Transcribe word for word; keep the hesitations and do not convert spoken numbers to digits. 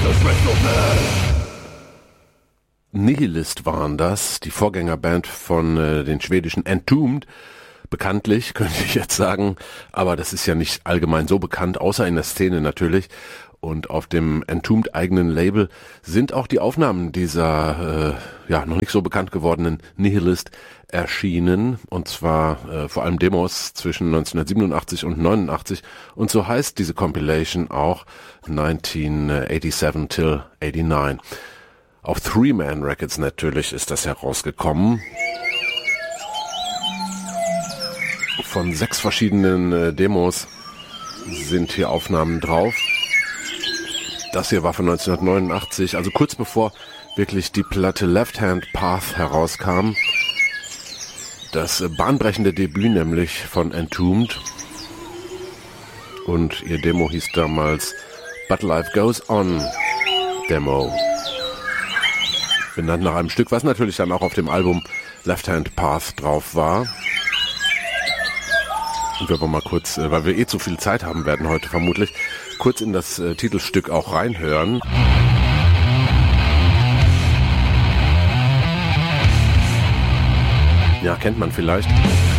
Nihilist waren das, die Vorgängerband von äh, den schwedischen Entombed. Bekanntlich, könnte ich jetzt sagen, aber das ist ja nicht allgemein so bekannt, außer in der Szene natürlich. Und auf dem Entombed eigenen Label sind auch die Aufnahmen dieser äh, ja noch nicht so bekannt gewordenen Nihilist erschienen. Und zwar äh, vor allem Demos zwischen neunzehnhundertsiebenundachtzig und neunundachtzig. Und so heißt diese Compilation auch neunzehnhundertsebenundachtzig till neunundachtzig. Auf Three Man Records natürlich ist das herausgekommen. Von sechs verschiedenen äh, Demos sind hier Aufnahmen drauf. Das hier war von neunzehnhundertneunundachtzig, also kurz bevor wirklich die Platte Left Hand Path herauskam. Das äh, bahnbrechende Debüt nämlich von Entombed. Und ihr Demo hieß damals But Life Goes On Demo. Benannt nach einem Stück, was natürlich dann auch auf dem Album Left Hand Path drauf war. Und wir wollen mal kurz, weil wir eh zu viel Zeit haben werden heute vermutlich, kurz in das äh, Titelstück auch reinhören. Ja, kennt man vielleicht.